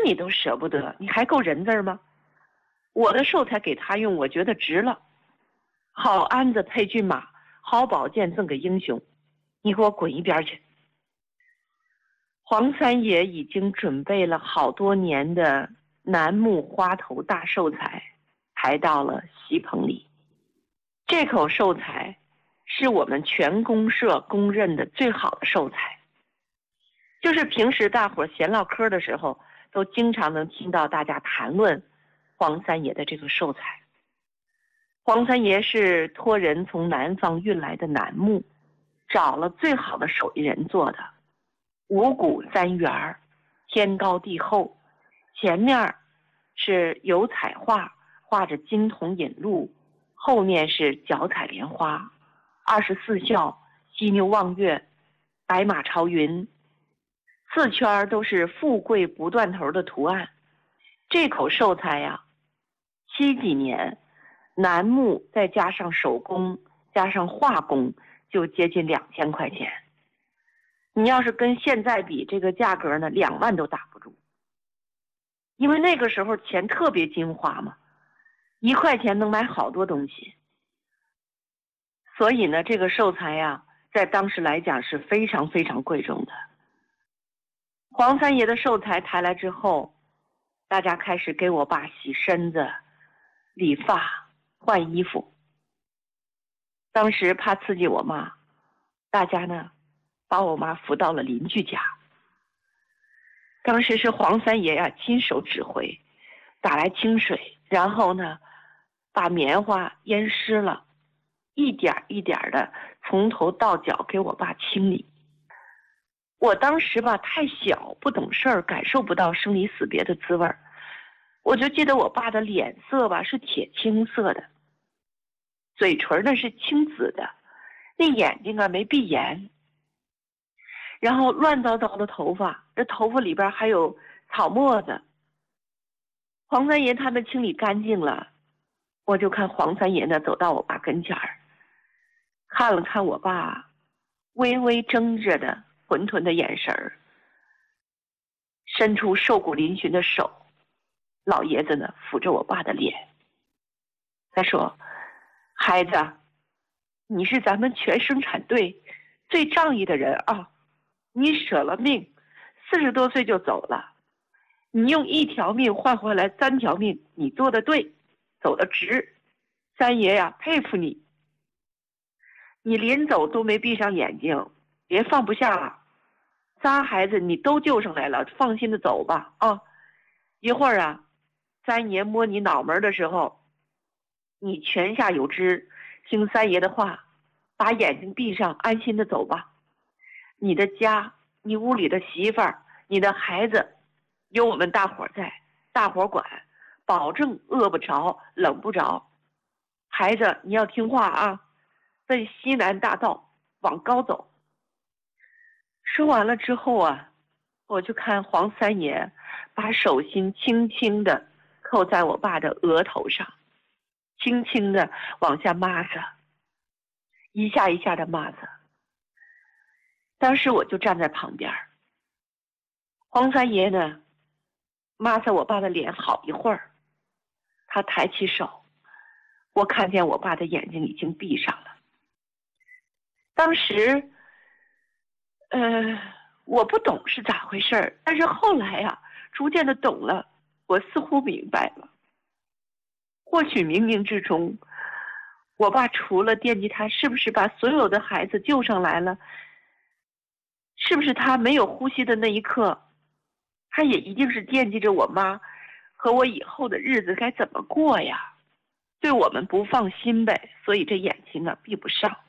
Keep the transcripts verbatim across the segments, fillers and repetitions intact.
你都舍不得，你还够人字吗？我的寿材给他用，我觉得值了。好鞍子配骏马，好宝剑赠给英雄，你给我滚一边去。黄三爷已经准备了好多年的楠木花头大寿材抬到了席棚里。这口寿材是我们全公社公认的最好的寿材，就是平时大伙闲唠嗑的时候都经常能听到大家谈论黄三爷的这个寿材。黄三爷是托人从南方运来的楠木，找了最好的手艺人做的，五谷三元，天高地厚，前面是油彩画，画着金童引路，后面是脚踩莲花，二十四孝，犀牛望月，白马朝云，四圈都是富贵不断头的图案。这口寿材呀，七几年楠木再加上手工加上画工就接近两千块钱。你要是跟现在比，这个价格呢，两万都打不住。因为那个时候钱特别金花嘛，一块钱能买好多东西。所以呢，这个寿材呀，在当时来讲是非常非常贵重的。黄三爷的寿材抬来之后，大家开始给我爸洗身子、理发、换衣服。当时怕刺激我妈，大家呢把我妈扶到了邻居家。当时是黄三爷呀亲手指挥，打来清水，然后呢把棉花淹湿了，一点一点的从头到脚给我爸清理。我当时吧太小，不懂事儿，感受不到生离死别的滋味儿。我就记得我爸的脸色吧是铁青色的，嘴唇呢是青紫的，那眼睛啊没闭严，然后乱糟糟的头发，这头发里边还有草沫子。黄三爷他们清理干净了，我就看黄三爷呢走到我爸跟前儿，看了看我爸微微睁着的浑沌的眼神儿，伸出瘦骨嶙峋的手，老爷子呢抚着我爸的脸，他说：孩子，你是咱们全生产队最仗义的人啊，你舍了命，四十多岁就走了，你用一条命换回来三条命，你做的对，走得直，三爷呀佩服你。你临走都没闭上眼睛，别放不下了，仨孩子你都救上来了，放心的走吧啊！一会儿啊，三爷摸你脑门的时候，你泉下有知，听三爷的话，把眼睛闭上，安心的走吧。你的家，你屋里的媳妇儿，你的孩子，有我们大伙在，大伙管，保证饿不着，冷不着。孩子，你要听话啊，奔西南大道往高走。说完了之后啊，我就看黄三爷把手心轻轻的扣在我爸的额头上，轻轻的往下抹着，一下一下的抹着。当时我就站在旁边，黄三爷呢抹着我爸的脸好一会儿，他抬起手，我看见我爸的眼睛已经闭上了。当时呃我不懂是咋回事，但是后来呀、啊、逐渐的懂了，我似乎明白了。或许冥冥之中，我爸除了惦记他是不是把所有的孩子救上来了，是不是他没有呼吸的那一刻，他也一定是惦记着我妈和我以后的日子该怎么过呀，对我们不放心呗，所以这眼睛啊闭不上。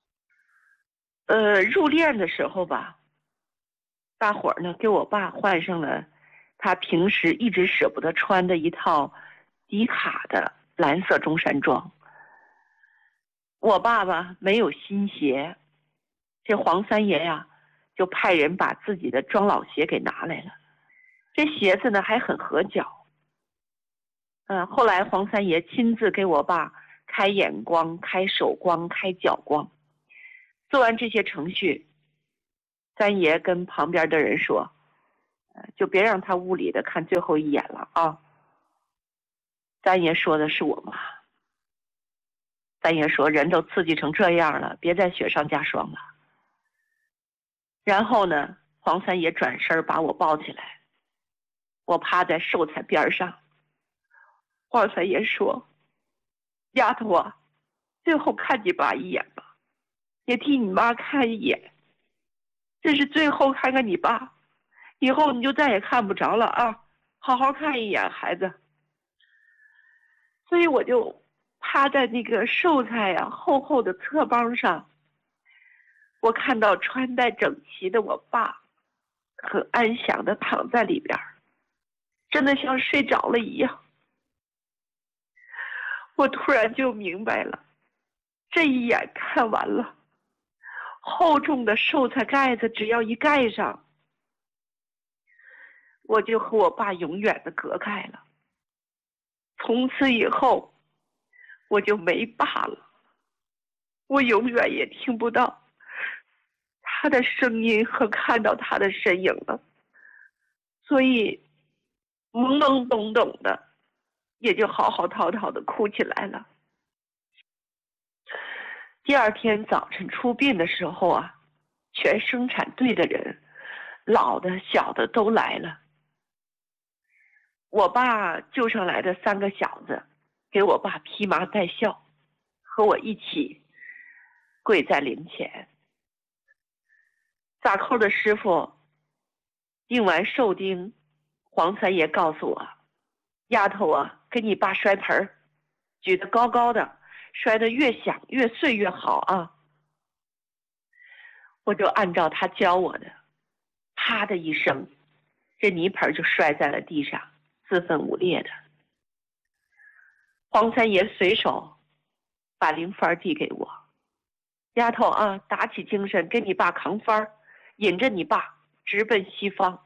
呃，入殓的时候吧，大伙儿呢给我爸换上了他平时一直舍不得穿的一套迪卡的蓝色中山装。我爸爸没有新鞋，这黄三爷呀就派人把自己的装老鞋给拿来了，这鞋子呢还很合脚。嗯、呃，后来黄三爷亲自给我爸开眼光、开手光、开脚光。做完这些程序，三爷跟旁边的人说： 就别让他屋里的看最后一眼了啊。咱爷说的是我妈，咱爷说人都刺激成这样了，别再雪上加霜了。然后呢，黄三爷转身把我抱起来，我趴在寿材边上。黄三爷说：“丫头啊，最后看你爸一眼吧，也替你妈看一眼，这是最后看看你爸，以后你就再也看不着了啊，好好看一眼孩子。”所以我就趴在那个寿材呀、啊、厚厚的侧帮上，我看到穿戴整齐的我爸很安详的躺在里边，真的像睡着了一样。我突然就明白了，这一眼看完了，厚重的寿材盖子只要一盖上，我就和我爸永远的隔开了。从此以后我就没爸了，我永远也听不到他的声音和看到他的身影了，所以懵懵懂懂的也就嚎嚎啕啕的哭起来了。第二天早晨出殡的时候啊，全生产队的人，老的小的都来了。我爸救上来的三个小子给我爸披麻戴孝，和我一起跪在灵前。撒扣的师傅钉完寿钉，黄三爷告诉我：“丫头啊，给你爸摔盆，举得高高的，摔得越响越碎越好啊。”我就按照他教我的，啪的一声，这泥盆就摔在了地上，四分五裂的。黄三爷随手把零幡递给我：“丫头啊，打起精神，给你爸扛幡，引着你爸直奔西方。”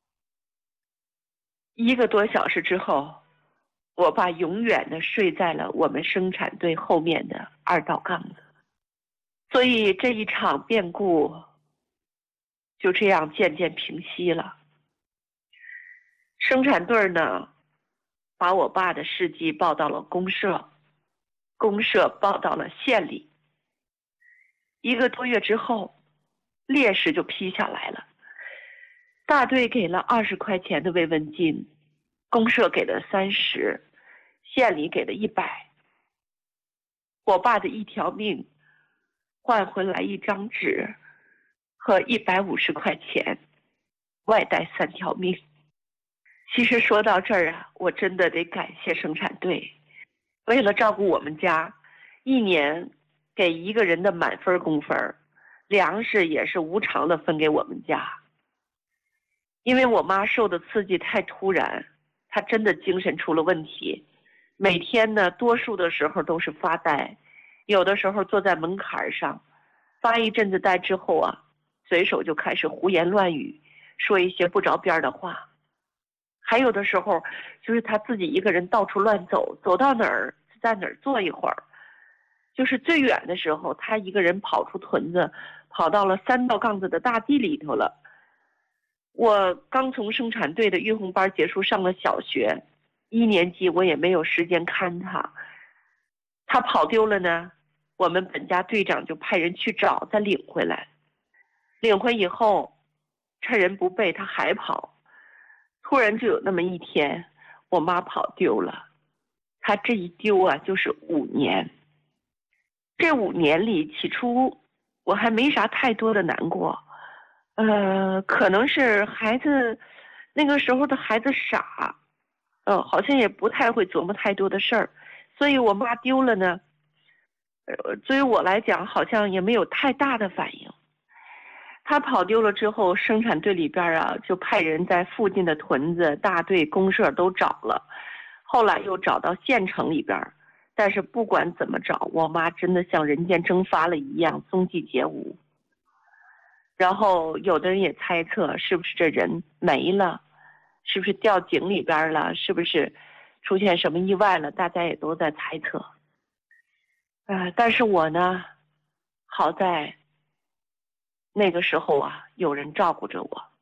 一个多小时之后，我爸永远的睡在了我们生产队后面的二道杠子。所以这一场变故就这样渐渐平息了。生产队呢，把我爸的事迹报到了公社，公社报到了县里。一个多月之后，烈士就批下来了。大队给了二十块钱的慰问金，公社给了三十，县里给了一百。我爸的一条命换回来一张纸和一百五十块钱，外带三条命。其实说到这儿啊，我真的得感谢生产队，为了照顾我们家，一年给一个人的满分工分，粮食也是无偿的分给我们家。因为我妈受的刺激太突然，她真的精神出了问题，每天呢多数的时候都是发呆，有的时候坐在门槛上发一阵子呆之后啊，随手就开始胡言乱语，说一些不着边的话。还有的时候就是她自己一个人到处乱走，走到哪儿在哪儿坐一会儿。就是最远的时候，她一个人跑出屯子，跑到了三道杠子的大地里头了。我刚从生产队的育红班结束，上了小学一年级，我也没有时间看他。他跑丢了呢，我们本家队长就派人去找，再领回来。领回以后，趁人不备，他还跑。突然就有那么一天，我妈跑丢了。他这一丢啊，就是五年。这五年里，起初我还没啥太多的难过。呃，可能是孩子那个时候的孩子傻，呃，好像也不太会琢磨太多的事儿，所以我妈丢了呢，呃，对于我来讲好像也没有太大的反应。她跑丢了之后，生产队里边啊就派人在附近的屯子、大队、公社都找了，后来又找到县城里边，但是不管怎么找，我妈真的像人间蒸发了一样，踪迹皆无。然后有的人也猜测是不是这人没了，是不是掉井里边了，是不是出现什么意外了，大家也都在猜测。呃，但是我呢，好在那个时候啊，有人照顾着我。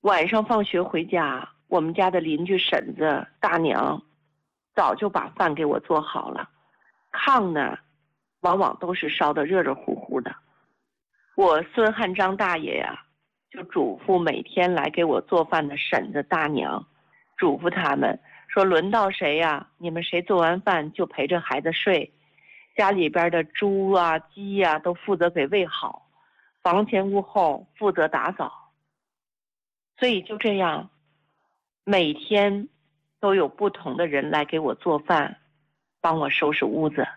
晚上放学回家，我们家的邻居婶子大娘早就把饭给我做好了，炕呢往往都是烧得热热乎乎的。我孙汉章大爷呀，就嘱咐每天来给我做饭的婶子大娘，嘱咐他们说，轮到谁呀，你们谁做完饭就陪着孩子睡，家里边的猪啊鸡呀都负责给喂好，房前屋后负责打扫。所以就这样，每天都有不同的人来给我做饭，帮我收拾屋子。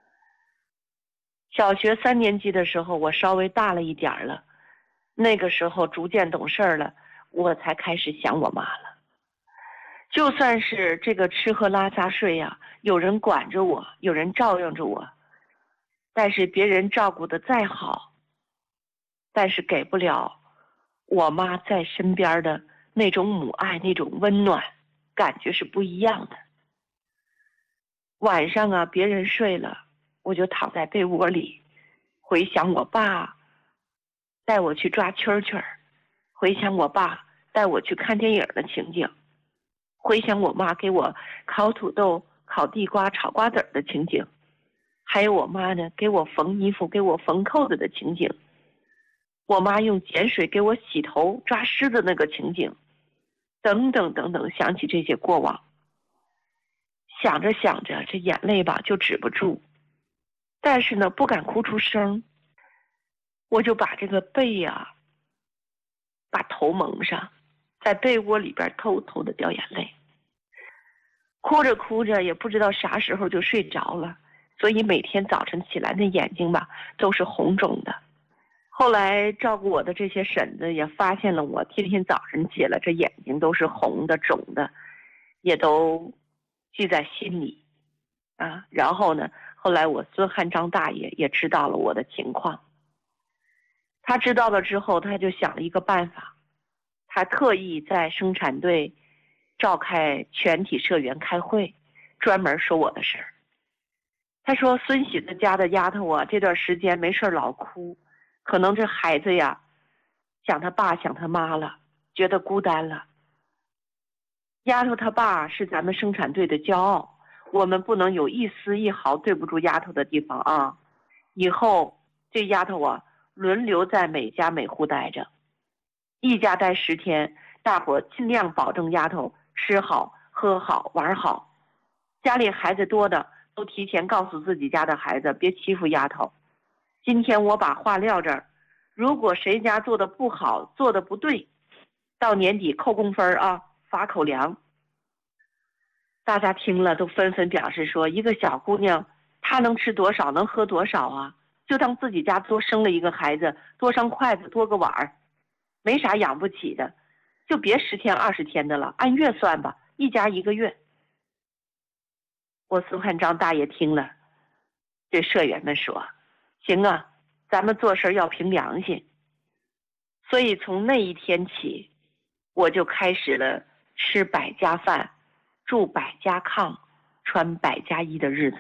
小学三年级的时候，我稍微大了一点了，那个时候逐渐懂事了，我才开始想我妈了。就算是这个吃喝拉撒睡呀，有人管着我，有人照应着我，但是别人照顾的再好，但是给不了我妈在身边的那种母爱，那种温暖，感觉是不一样的。晚上啊，别人睡了，我就躺在被窝里，回想我爸带我去抓蛐蛐儿，回想我爸带我去看电影的情景，回想我妈给我烤土豆、烤地瓜、炒瓜子的情景，还有我妈呢给我缝衣服、给我缝扣子的情景，我妈用碱水给我洗头抓虱子那个情景，等等等等，想起这些过往，想着想着，这眼泪吧就止不住，但是呢不敢哭出声，我就把这个背呀、啊，把头蒙上，在被窝里边偷偷的掉眼泪，哭着哭着也不知道啥时候就睡着了，所以每天早晨起来那眼睛吧都是红肿的。后来照顾我的这些婶子也发现了我天天早晨起来这眼睛都是红的肿的，也都记在心里啊。然后呢，后来我孙汉章大爷也知道了我的情况，他知道了之后，他就想了一个办法，他特意在生产队召开全体社员开会，专门说我的事儿。他说孙喜子家的丫头啊，这段时间没事老哭，可能这孩子呀想他爸想他妈了，觉得孤单了。丫头他爸是咱们生产队的骄傲，我们不能有一丝一毫对不住丫头的地方啊。以后这丫头啊轮流在每家每户待着，一家待十天，大伙尽量保证丫头吃好喝好玩好。家里孩子多的都提前告诉自己家的孩子别欺负丫头。今天我把话撂这儿，如果谁家做的不好，做的不对，到年底扣工分啊，罚口粮。大家听了都纷纷表示说，一个小姑娘她能吃多少能喝多少啊，就当自己家多生了一个孩子，多双筷子多个碗儿，没啥养不起的，就别十天二十天的了，按月算吧，一家一个月。我孙汉章大爷听了，对社员们说，行啊，咱们做事要凭良心。所以从那一天起，我就开始了吃百家饭，住百家炕，穿百家衣的日子。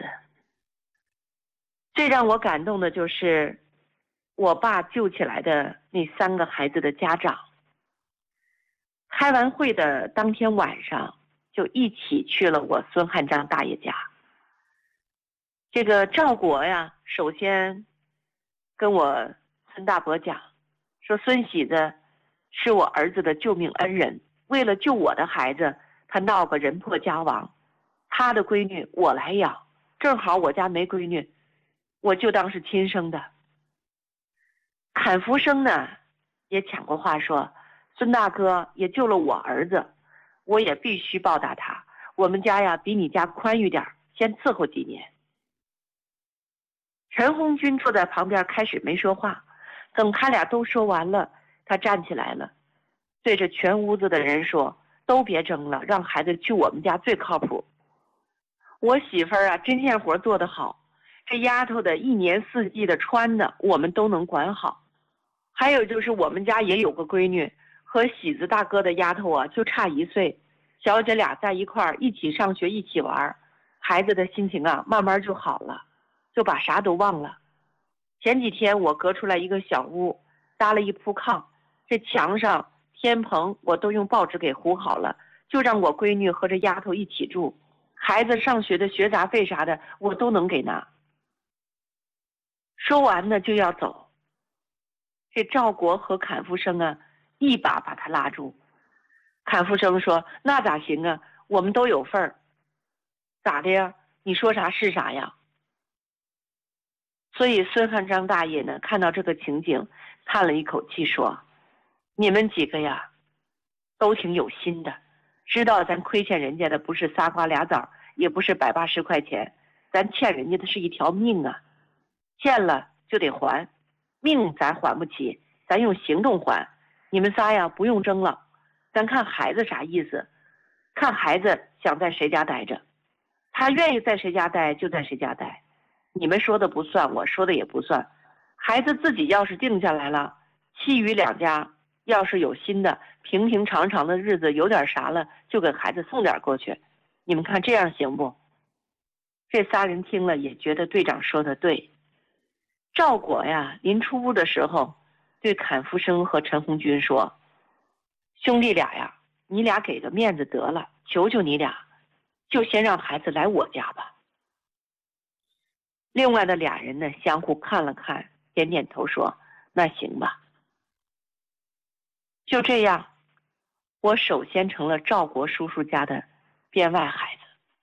最让我感动的就是我爸救起来的那三个孩子的家长。开完会的当天晚上，就一起去了我孙汉章大爷家。这个赵国呀，首先跟我孙大伯讲，说孙喜子是我儿子的救命恩人，为了救我的孩子，他闹个人破家亡，他的闺女我来养，正好我家没闺女，我就当是亲生的。侃福生呢也抢过话说，孙大哥也救了我儿子，我也必须报答他，我们家呀比你家宽裕点，先伺候几年。陈红军坐在旁边开始没说话，等他俩都说完了，他站起来了，对着全屋子的人说，都别争了，让孩子去我们家最靠谱。我媳妇儿啊针线活做得好，这丫头的一年四季的穿的我们都能管好。还有就是我们家也有个闺女，和喜子大哥的丫头啊就差一岁，小姐俩在一块儿一起上学一起玩，孩子的心情啊慢慢就好了，就把啥都忘了。前几天我隔出来一个小屋，搭了一铺炕，这墙上天棚我都用报纸给糊好了，就让我闺女和这丫头一起住，孩子上学的学杂费啥的我都能给拿。说完呢就要走，这赵国和侃夫生啊一把把他拉住。侃夫生说：那咋行啊，我们都有份儿。咋的呀？你说啥是啥呀？所以孙汉章大爷呢看到这个情景，叹了一口气说：你们几个呀都挺有心的，知道咱亏欠人家的不是仨瓜俩枣，也不是百八十块钱，咱欠人家的是一条命啊，欠了就得还，命咱还不起，咱用行动还。你们仨呀不用争了，咱看孩子啥意思，看孩子想在谁家待着，他愿意在谁家待就在谁家待，你们说的不算，我说的也不算。孩子自己要是定下来了，其余两家要是有心的，平平常常的日子有点啥了，就给孩子送点过去，你们看这样行不？这仨人听了也觉得队长说的对。赵果呀临出屋的时候对侃夫生和陈红军说：兄弟俩呀，你俩给个面子得了，求求你俩，就先让孩子来我家吧。另外的俩人呢相互看了看，点点头说：那行吧。就这样，我首先成了赵国叔叔家的编外孩子。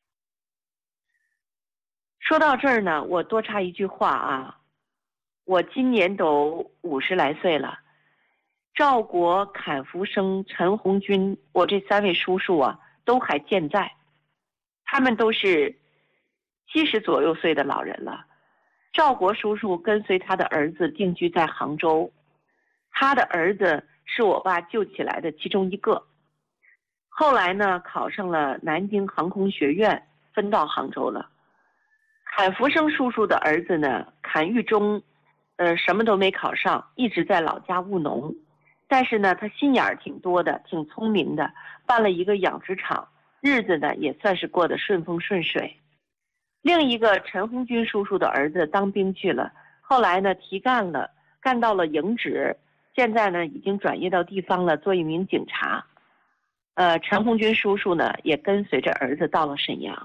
说到这儿呢，我多插一句话啊，我今年都五十来岁了，赵国、侃夫生、陈红军，我这三位叔叔啊都还健在，他们都是七十左右岁的老人了。赵国叔叔跟随他的儿子定居在杭州，他的儿子是我爸救起来的其中一个，后来呢考上了南京航空学院，分到杭州了。侃夫生叔叔的儿子呢侃玉忠，呃，什么都没考上，一直在老家务农，但是呢他心眼儿挺多的，挺聪明的，办了一个养殖场，日子呢也算是过得顺风顺水。另一个陈红军叔叔的儿子当兵去了，后来呢提干了，干到了营职，现在呢已经转业到地方了，做一名警察。呃，陈红军叔叔呢也跟随着儿子到了沈阳。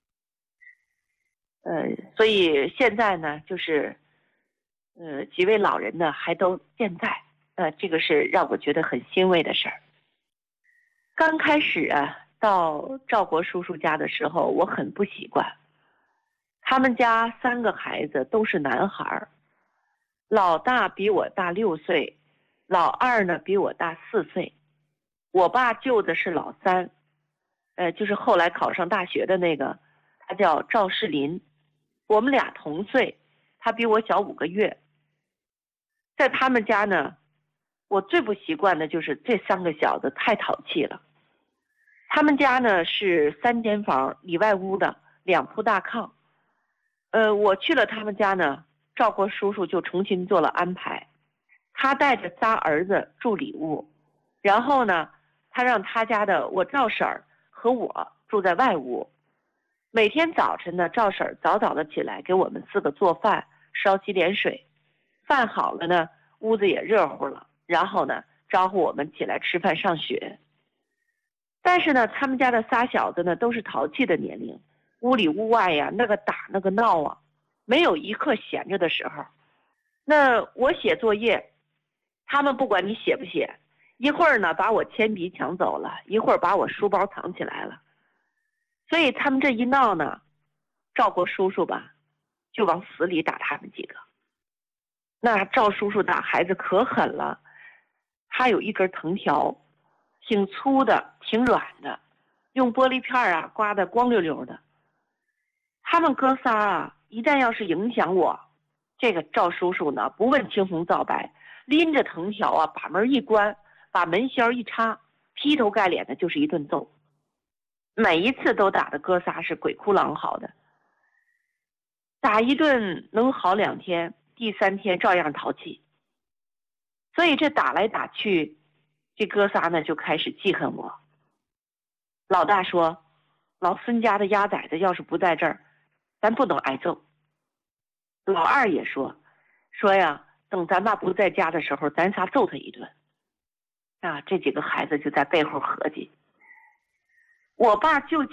呃，所以现在呢就是呃几位老人呢还都健在，呃这个是让我觉得很欣慰的事儿。刚开始啊到赵国叔叔家的时候，我很不习惯。他们家三个孩子都是男孩，老大比我大六岁，老二呢比我大四岁，我爸救的是老三，呃，就是后来考上大学的那个，他叫赵世林，我们俩同岁，他比我小五个月。在他们家呢，我最不习惯的就是这三个小子太淘气了。他们家呢是三间房，里外屋的，两铺大炕。呃，我去了他们家呢，赵国叔叔就重新做了安排，他带着仨儿子住里屋，然后呢，他让他家的我赵婶儿和我住在外屋。每天早晨呢，赵婶儿早早的起来给我们四个做饭，烧洗脸水，饭好了呢，屋子也热乎了，然后呢，招呼我们起来吃饭上学。但是呢，他们家的仨小子呢，都是淘气的年龄。屋里屋外呀，那个打那个闹啊，没有一刻闲着的时候。那我写作业，他们不管你写不写，一会儿呢把我铅笔抢走了，一会儿把我书包藏起来了。所以他们这一闹呢，赵国叔叔吧就往死里打他们几个。那赵叔叔打孩子可狠了，他有一根藤条，挺粗的，挺软的，用玻璃片啊刮得光溜溜的。他们哥仨啊，一旦要是影响我，这个赵叔叔呢，不问青红皂白，拎着藤条啊，把门一关，把门销一插，劈头盖脸的就是一顿揍。每一次都打的哥仨是鬼哭狼嚎的，打一顿能好两天，第三天照样淘气。所以这打来打去，这哥仨呢就开始记恨我。老大说，老孙家的鸭崽子要是不在这儿，咱不能挨揍。老二也说，说呀，等咱爸不在家的时候，咱仨揍他一顿。 啊，这几个孩子就在背后合计，我爸就